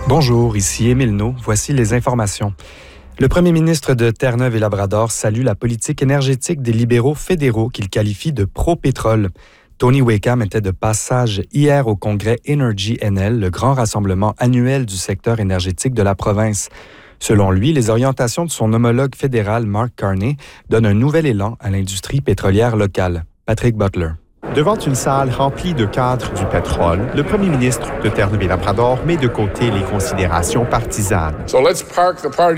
Bonjour, ici Émile Naud. Voici les informations. Le premier ministre de Terre-Neuve-et-Labrador salue la politique énergétique des libéraux fédéraux qu'il qualifie de pro-pétrole. Tony Wakeham était de passage hier au congrès Energy NL, le grand rassemblement annuel du secteur énergétique de la province. Selon lui, les orientations de son homologue fédéral Mark Carney donnent un nouvel élan à l'industrie pétrolière locale. Patrick Butler. Devant une salle remplie de cadres du pétrole, le premier ministre de Terre-Neuve-et-Labrador met de côté les considérations partisanes.